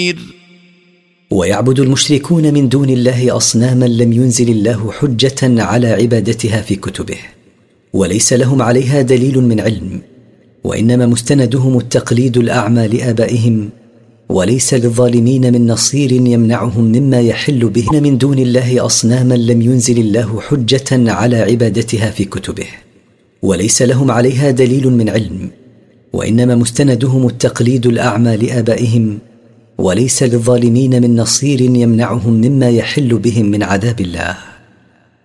ويعبد المشركون من دون الله أصناما لم ينزل الله حجة على عبادتها في كتبه، وليس لهم عليها دليل من علم، وإنما مستندهم التقليد الأعمى لآبائهم، وليس للظالمين من نصير يمنعهم مما يحل به من دون الله أصناما لم ينزل الله حجة على عبادتها في كتبه، وليس لهم عليها دليل من علم، وإنما مستندهم التقليد الأعمى لآبائهم، وليس للظالمين من نصير يمنعهم مما يحل بهم من عذاب الله.